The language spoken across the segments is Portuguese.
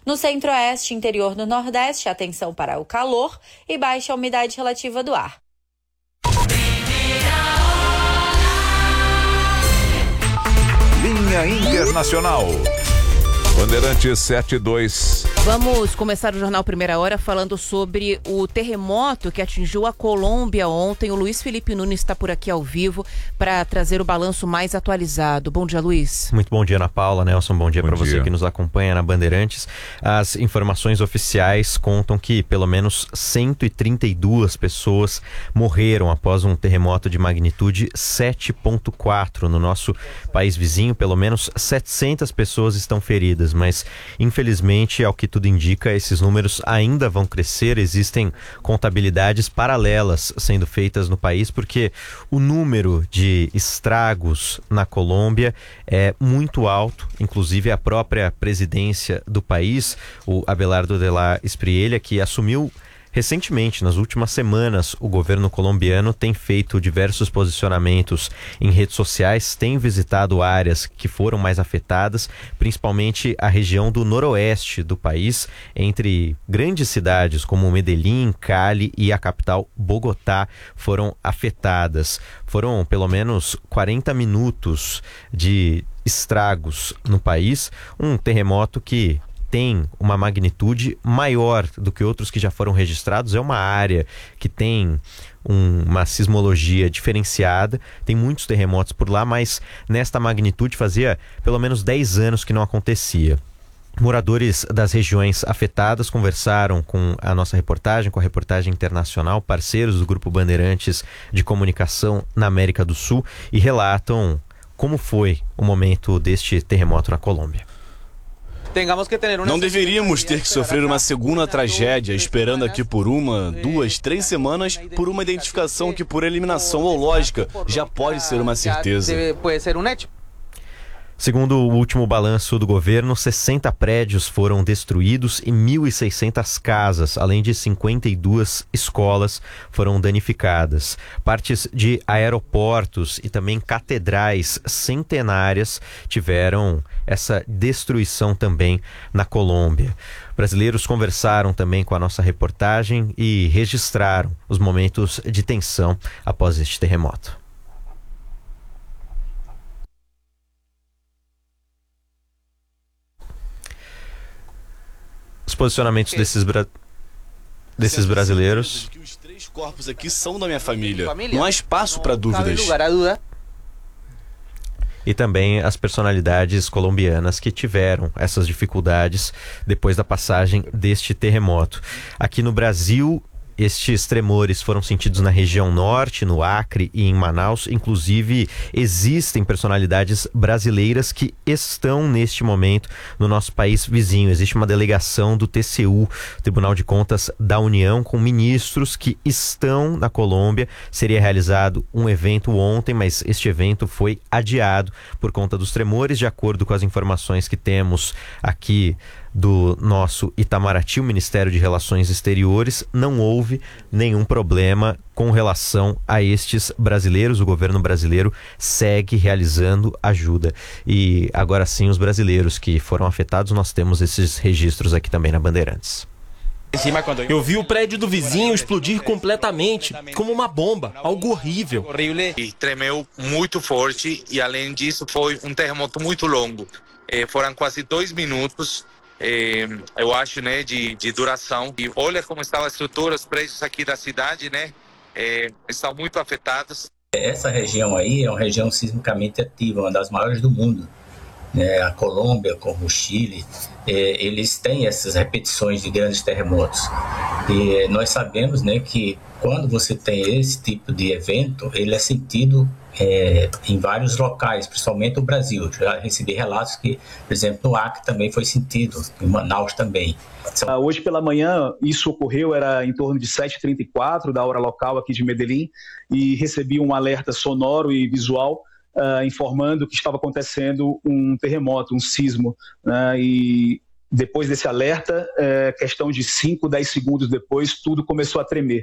No centro-oeste e interior do nordeste, atenção para o calor e baixa umidade relativa do ar. Linha Internacional. Bandeirantes 72. Vamos começar o Jornal Primeira Hora falando sobre o terremoto que atingiu a Colômbia ontem. O Luiz Felipe Nunes está por aqui ao vivo para trazer o balanço mais atualizado. Bom dia, Luiz. Muito bom dia, Ana Paula, Nelson. Bom dia para você que nos acompanha na Bandeirantes. As informações oficiais contam que pelo menos 132 pessoas morreram após um terremoto de magnitude 7,4 no nosso país vizinho. Pelo menos 700 pessoas estão feridas, mas infelizmente, ao que tudo indica, esses números ainda vão crescer. Existem contabilidades paralelas sendo feitas no país, porque o número de estragos na Colômbia é muito alto. Inclusive a própria presidência do país, o Abelardo de la Espriella, que assumiu recentemente, nas últimas semanas, o governo colombiano tem feito diversos posicionamentos em redes sociais, tem visitado áreas que foram mais afetadas, principalmente a região do noroeste do país, entre grandes cidades como Medellín, Cali e a capital Bogotá foram afetadas. Foram pelo menos 40 minutos de estragos no país, um terremoto que tem uma magnitude maior do que outros que já foram registrados. É uma área que tem uma sismologia diferenciada, tem muitos terremotos por lá, mas nesta magnitude fazia pelo menos 10 anos que não acontecia. Moradores das regiões afetadas conversaram com a nossa reportagem, com a reportagem internacional, parceiros do Grupo Bandeirantes de Comunicação na América do Sul, e relatam como foi o momento deste terremoto na Colômbia. Não deveríamos ter que sofrer uma segunda tragédia esperando aqui por 1, 2, 3 semanas por uma identificação que, por eliminação ou lógica, já pode ser uma certeza. Segundo o último balanço do governo, 60 prédios foram destruídos e 1.600 casas, além de 52 escolas foram danificadas. Partes de aeroportos e também catedrais centenárias tiveram essa destruição também na Colômbia. Brasileiros conversaram também com a nossa reportagem e registraram os momentos de tensão após este terremoto. Os posicionamentos desses brasileiros. Os 3 corpos aqui são da minha família. Não há espaço para dúvidas. E também as personalidades colombianas que tiveram essas dificuldades depois da passagem deste terremoto. Aqui no Brasil, estes tremores foram sentidos na região norte, no Acre e em Manaus. Inclusive, existem personalidades brasileiras que estão neste momento no nosso país vizinho. Existe uma delegação do TCU, Tribunal de Contas da União, com ministros que estão na Colômbia. Seria realizado um evento ontem, mas este evento foi adiado por conta dos tremores. De acordo com as informações que temos aqui do nosso Itamaraty, o Ministério de Relações Exteriores, não houve nenhum problema com relação a estes brasileiros. O governo brasileiro segue realizando ajuda. E agora sim, os brasileiros que foram afetados, nós temos esses registros aqui também na Bandeirantes. Eu vi o prédio do vizinho explodir completamente, como uma bomba, algo horrível. E tremeu muito forte e, além disso, foi um terremoto muito longo. Foram quase 2 minutos. Eu acho, né, de duração. E olha como estão as estruturas, os prédios aqui da cidade, né, estão muito afetados. Essa região aí é uma região sismicamente ativa, uma das maiores do mundo. A Colômbia, como o Chile, eles têm essas repetições de grandes terremotos. E nós sabemos, né, que quando você tem esse tipo de evento, ele é sentido em vários locais, principalmente no Brasil. Já recebi relatos que, por exemplo, no Acre também foi sentido, em Manaus também. Hoje pela manhã, isso ocorreu, era em torno de 7h34 da hora local aqui de Medellín, e recebi um alerta sonoro e visual informando que estava acontecendo um terremoto, um sismo, né? E depois desse alerta, questão de 5, 10 segundos depois, tudo começou a tremer.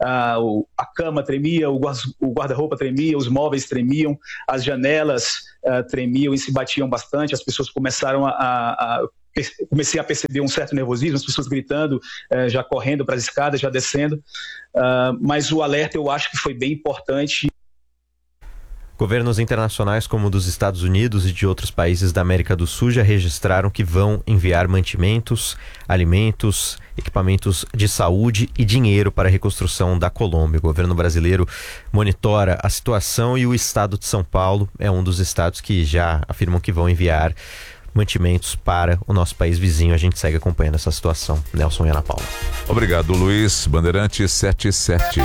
A cama tremia, o guarda-roupa tremia, os móveis tremiam, as janelas tremiam e se batiam bastante. As pessoas começaram comecei a perceber um certo nervosismo, as pessoas gritando, já correndo para as escadas, já descendo, mas o alerta eu acho que foi bem importante. Governos internacionais como o dos Estados Unidos e de outros países da América do Sul já registraram que vão enviar mantimentos, alimentos, equipamentos de saúde e dinheiro para a reconstrução da Colômbia. O governo brasileiro monitora a situação e o estado de São Paulo é um dos estados que já afirmam que vão enviar mantimentos para o nosso país vizinho. A gente segue acompanhando essa situação. Nelson e Ana Paula. Obrigado, Luiz. Bandeirante 77.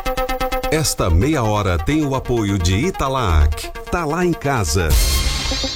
Esta meia hora tem o apoio de Italac. Tá lá em casa.